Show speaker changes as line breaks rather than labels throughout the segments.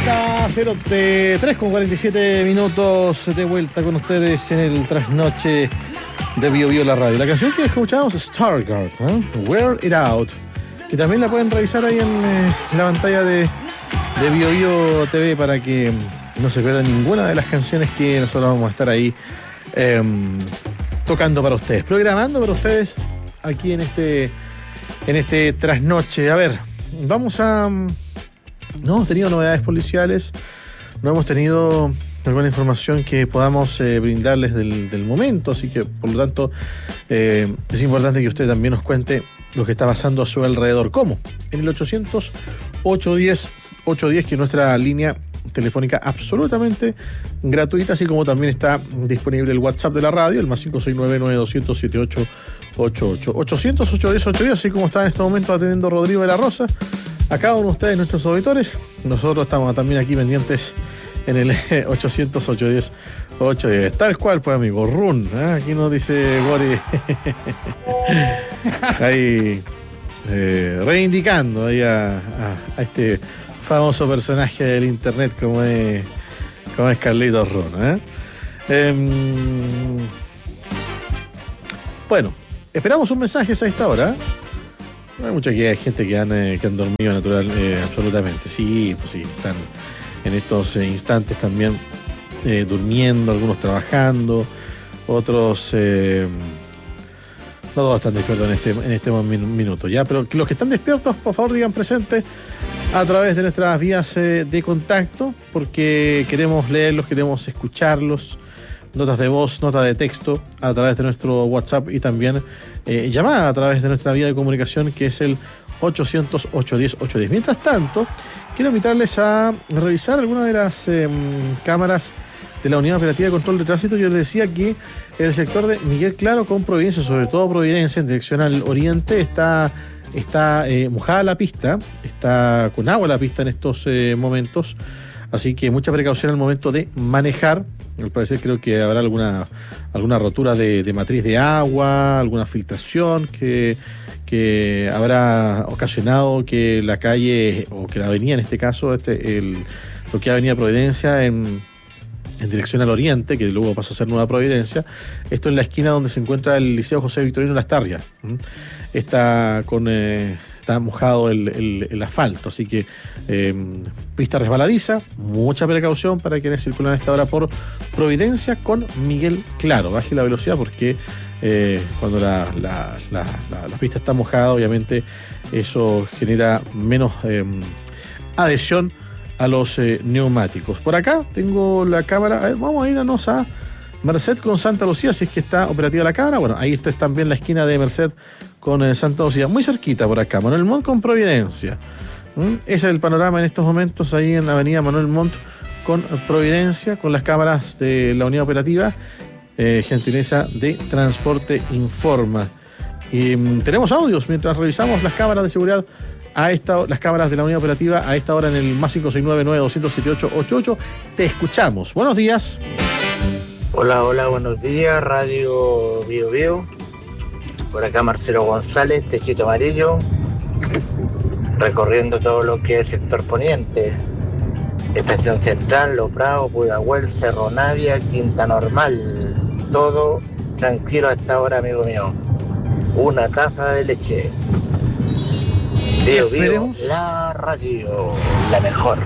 vuelta, 3:47 minutos de vuelta con ustedes en el trasnoche de Bio Bio la radio. La canción que escuchamos es Stargard, Wear It Out, que también la pueden revisar ahí en la pantalla de Bio Bio TV para que no se pierdan ninguna de las canciones que nosotros vamos a estar ahí tocando para ustedes, programando para ustedes aquí en este trasnoche. A ver, vamos a... No hemos tenido novedades policiales, no hemos tenido alguna información que podamos brindarles del momento, así que por lo tanto es importante que usted también nos cuente lo que está pasando a su alrededor. ¿Cómo? En el 800-810-810, que es nuestra línea telefónica absolutamente gratuita, así como también está disponible el WhatsApp de la radio, el más 569-9200-7888. 800-810-810, así como está en este momento atendiendo Rodrigo de la Rosa. A cada uno de ustedes, nuestros auditores, nosotros estamos también aquí pendientes en el 800-810-810. Tal cual, pues, amigo, run. Aquí nos dice Gori. Ahí, reivindicando ahí a este famoso personaje del internet como es Carlitos Run. Bueno, esperamos un mensaje a esta hora. Hay mucha gente que han dormido natural, absolutamente. Sí, pues sí, están en estos instantes también durmiendo, algunos trabajando, otros no todos están despiertos en este minuto ya, pero los que están despiertos, por favor, digan presente a través de nuestras vías de contacto, porque queremos leerlos, queremos escucharlos. Notas de voz, notas de texto a través de nuestro WhatsApp y también llamada a través de nuestra vía de comunicación, que es el 800-810-810. Mientras tanto, quiero invitarles a revisar algunas de las cámaras de la Unidad Operativa de Control de Tránsito. Yo les decía que en el sector de Miguel Claro con Providencia, sobre todo Providencia en dirección al oriente, está mojada la pista, está con agua la pista en estos momentos. Así que mucha precaución al momento de manejar. Al parecer creo que habrá alguna rotura de matriz de agua, alguna filtración que habrá ocasionado que la calle, o que la avenida en este caso, lo que es Avenida Providencia en dirección al oriente, que luego pasa a ser Nueva Providencia, esto en la esquina donde se encuentra el Liceo José Victorino Las Tarrias. Está mojado el asfalto, así que pista resbaladiza, mucha precaución para quienes circulan a esta hora por Providencia con Miguel Claro. Baje la velocidad porque cuando la pista está mojada, obviamente eso genera menos adhesión a los neumáticos. Por acá tengo la cámara. A ver, vamos a irnos a Merced con Santa Lucía, si es que está operativa la cámara. Bueno, ahí está también la esquina de Merced con Santa Lucía, muy cerquita por acá. Manuel Montt con Providencia. Ese es el panorama en estos momentos ahí en la avenida Manuel Montt con Providencia, con las cámaras de la unidad operativa, gentileza de Transporte Informa. Y tenemos audios mientras revisamos las cámaras de seguridad las cámaras de la unidad operativa a esta hora en el más 569-9200-7888. Te escuchamos. Buenos días.
Hola, buenos días, Radio Bio Bio. Por acá Marcelo González, Techito Amarillo, recorriendo todo lo que es el sector poniente, Estación Central, Los Bravos, Pudahuel, Cerro Navia, Quinta Normal, todo tranquilo hasta ahora, amigo mío. Una taza de leche. Bio Bio, la radio, la mejor.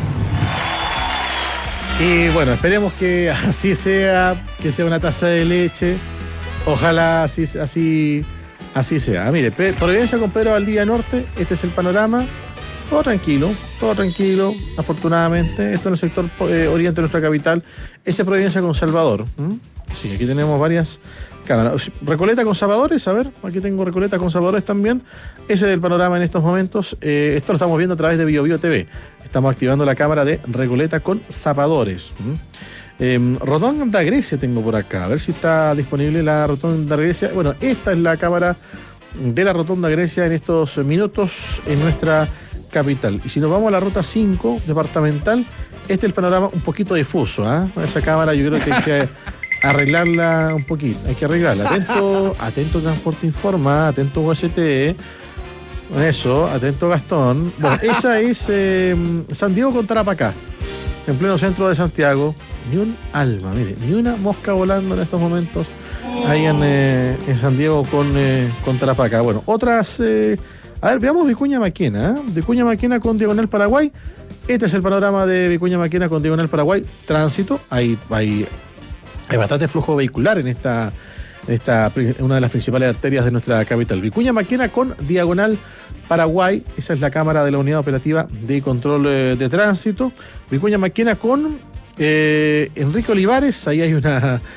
Y bueno, esperemos que así sea, que sea una taza de leche. Ojalá así sea. Mire, Providencia con Pedro Valdivia Norte, este es el panorama. Todo tranquilo. Afortunadamente, esto en el sector oriente de nuestra capital. Ese Providencia con Salvador. Sí, aquí tenemos varias cámaras. Recoleta con Salvadores, a ver, aquí tengo Recoleta con Salvadores también. Ese es el panorama en estos momentos. Esto lo estamos viendo a través de Bio Bio TV. Estamos activando la cámara de Recoleta con Salvadores. Rotonda Grecia tengo por acá, a ver si está disponible la Rotonda Grecia. Bueno, esta es la cámara de la Rotonda Grecia en estos minutos en nuestra capital. Y si nos vamos a la ruta 5 departamental, este es el panorama un poquito difuso. Esa cámara yo creo que hay que arreglarla un poquito, atento Transporte Informa, atento UST, eso, atento Gastón. Bueno, esa es San Diego con Tarapacá. en pleno centro de Santiago, ni un alma, mire, ni una mosca volando en estos momentos ahí en San Diego con Tarapacá. Bueno, otras... a ver, veamos Vicuña Maquena. Vicuña Maquena con diagonal Paraguay. Este es el panorama de Vicuña Maquena con diagonal Paraguay. Tránsito, hay bastante flujo vehicular en una de las principales arterias de nuestra capital. Vicuña Maquena con diagonal Paraguay. Esa es la cámara de la unidad operativa de control de tránsito. Vicuña Maquena con Enrique Olivares. Ahí hay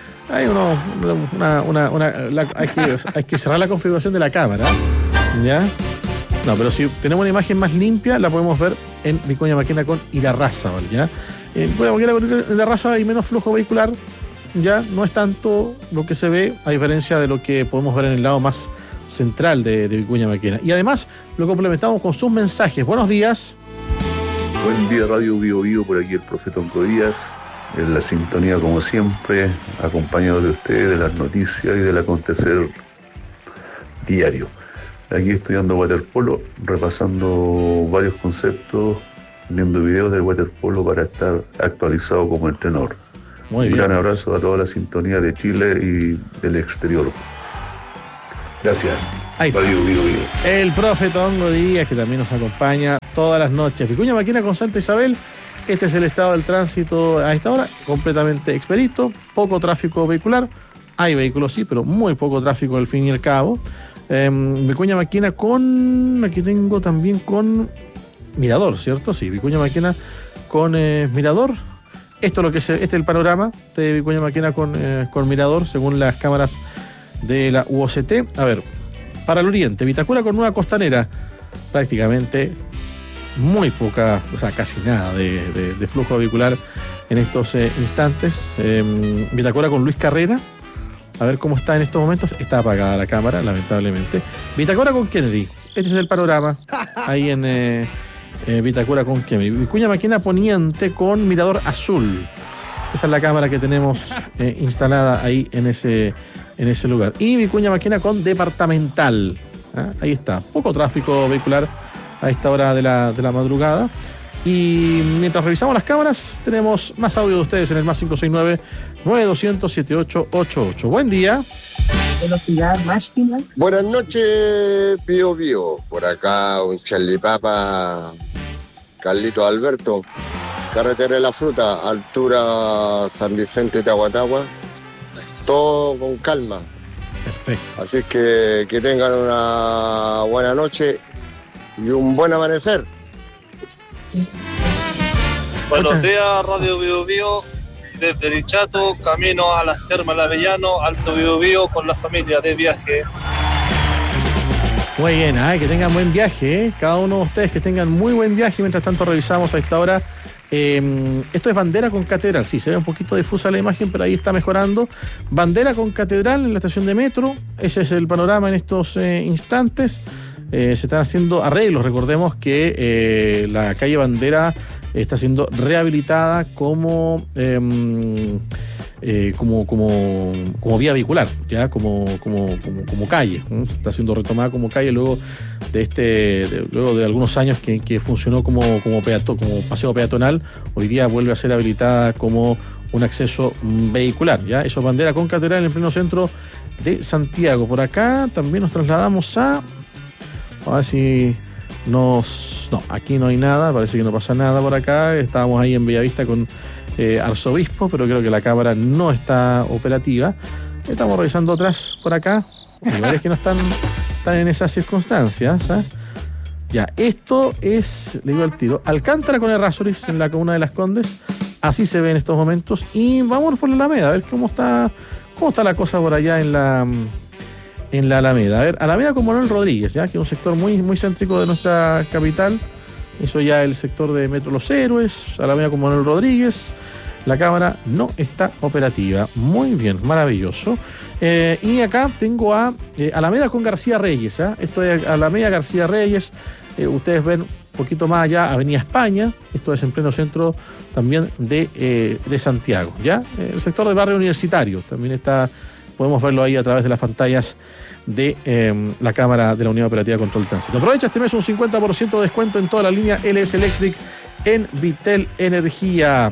hay que cerrar la configuración de la cámara, ¿ya? No, pero si tenemos una imagen más limpia, la podemos ver en Vicuña Maquena con Irarrázaval, ¿ya? En Vicuña Maquena con Irarrázaval hay menos flujo vehicular, ya no es tanto lo que se ve, a diferencia de lo que podemos ver en el lado más central de Vicuña Maquena. Y además lo complementamos con sus mensajes. Buenos días.
Buen día, Radio Bio Bio, por aquí el Profeta Onco Díaz, en la sintonía como siempre, acompañado de ustedes, de las noticias y del acontecer diario. Aquí estudiando waterpolo, repasando varios conceptos, viendo videos del waterpolo para estar actualizado como entrenador.
Muy bien.
Un gran abrazo a toda la sintonía de Chile y del exterior. Gracias.
Ahí está.
Radio Bio Bio.
El profe Tongo Díaz, que también nos acompaña todas las noches. Vicuña Maquena con Santa Isabel. Este es el estado del tránsito a esta hora, completamente expedito, poco tráfico vehicular. Hay vehículos, sí, pero muy poco tráfico al fin y al cabo. Vicuña Maquena con... Aquí tengo también con Mirador, ¿cierto? Sí, Vicuña Maquena con Mirador. Este es el panorama de Vicuña Maquena con Mirador, según las cámaras de la UOCT. A ver, para el oriente, Vitacura con Nueva Costanera, prácticamente muy poca, o sea, casi nada de flujo vehicular en estos instantes. Vitacura con Luis Carrera, a ver cómo está en estos momentos. Está apagada la cámara, lamentablemente. Vitacura con Kennedy, este es el panorama ahí en Vitacura con Kennedy. Vicuña Maquena poniente con Mirador Azul. Esta es la cámara que tenemos instalada ahí en ese lugar. Y Vicuña Maquena con Departamental. Ahí está, poco tráfico vehicular a esta hora de la madrugada. Y mientras revisamos las cámaras, tenemos más audio de ustedes en el más 569-9200-7888. Buen día.
Velocidad máxima.
Buenas noches, Pío Pío. Por acá un Charlipapa, Carlito Alberto. Carretera de la Fruta, altura San Vicente Tahuatahua. Todo con calma.
Perfecto.
Así que tengan una buena noche y un buen amanecer.
Buenos días, Radio Bio Bio, desde Dichato, camino a las Termas del Avellano, Alto Bio Bio, con la familia de viaje.
Muy bien, que tengan buen viaje, cada uno de ustedes que tengan muy buen viaje. Mientras tanto revisamos a esta hora. Esto es Bandera con Catedral. Sí, se ve un poquito difusa la imagen, pero ahí está mejorando. Bandera con Catedral en la estación de metro. Ese es el panorama en estos instantes. Se están haciendo arreglos. Recordemos que la calle Bandera está siendo rehabilitada como vía vehicular, ya como calle. Se está siendo retomada como calle luego de algunos años que funcionó como paseo peatonal. Hoy día vuelve a ser habilitada como un acceso vehicular, ya. Eso es Bandera con Catedral en pleno centro de Santiago. Por acá también nos trasladamos a ver si no, aquí no hay nada, parece que no pasa nada por acá. Estábamos ahí en Bellavista con Arzobispo, pero creo que la cámara no está operativa. Estamos revisando otras por acá, igual que no están en esas circunstancias, ¿eh? Ya, esto es, le digo al tiro, Alcántara con Errázuriz en la comuna de Las Condes. Así se ve en estos momentos. Y vámonos por la Alameda, a ver cómo está la cosa por allá en la Alameda. A ver, Alameda con Manuel Rodríguez, ya que es un sector muy, muy céntrico de nuestra capital. Eso ya el sector de Metro Los Héroes, Alameda con Manuel Rodríguez. La cámara no está operativa. Muy bien, maravilloso. Y acá tengo a Alameda con García Reyes. Esto es Alameda García Reyes. Ustedes ven un poquito más allá Avenida España. Esto es en pleno centro también de Santiago, ¿ya? El sector del barrio universitario también está. Podemos verlo ahí a través de las pantallas de la cámara de la Unidad Operativa de Control de Tránsito. Aprovecha este mes un 50% de descuento en toda la línea LS Electric en Vitel Energía.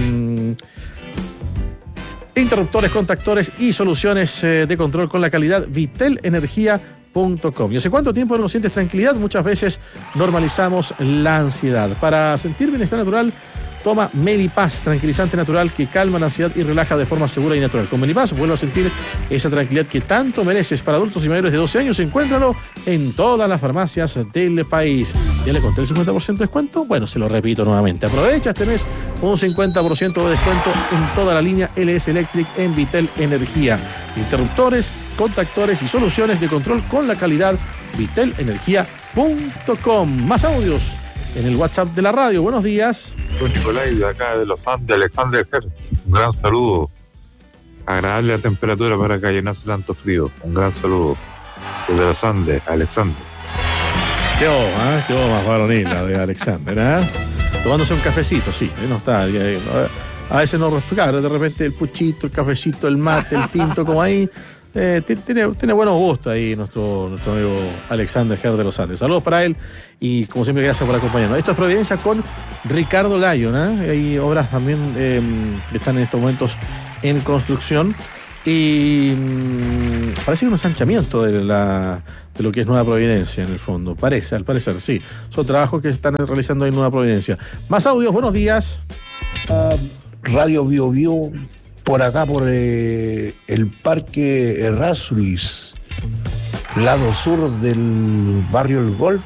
Interruptores, contactores y soluciones de control con la calidad, vitelenergia.com. ¿Y hace cuánto tiempo no sientes tranquilidad? Muchas veces normalizamos la ansiedad. Para sentir bienestar natural, toma Medipaz, tranquilizante natural que calma la ansiedad y relaja de forma segura y natural. Con Medipaz vuelve a sentir esa tranquilidad que tanto mereces. Para adultos y mayores de 12 años, encuéntralo en todas las farmacias del país. ¿Ya le conté el 50% de descuento? Bueno, se lo repito nuevamente. Aprovecha este mes un 50% de descuento en toda la línea LS Electric en Vitel Energía. Interruptores, contactores y soluciones de control con la calidad, vitelenergia.com. Más audios en el WhatsApp de la radio. Buenos días.
Soy Nicolai, de acá de los Andes, Alexander Hertz. Un gran saludo. Agradable la temperatura para que no hace tanto frío. Un gran saludo. Desde los Andes, Alexander.
Qué más varonil la de Alexander, ¿eh? Tomándose un cafecito, sí. No está. A veces no respira. De repente el puchito, el cafecito, el mate, el tinto, como ahí. Tiene buenos gustos ahí nuestro amigo Alexander Ger de los Andes. Saludos para él y como siempre gracias por acompañarnos. Esto es Providencia con Ricardo Lyon, ¿eh? Hay obras también que están en estos momentos en construcción y parece que un ensanchamiento de lo que es Nueva Providencia en el fondo. Al parecer, sí. Son trabajos que se están realizando en Nueva Providencia. Más audios, buenos días.
Radio Bio Bio. Por acá, por el Parque Errázuriz, lado sur del barrio El Golf,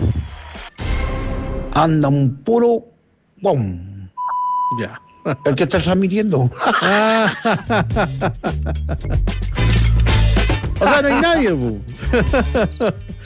anda un puro ¡bom!
Ya.
El que está transmitiendo.
O sea, no hay nadie,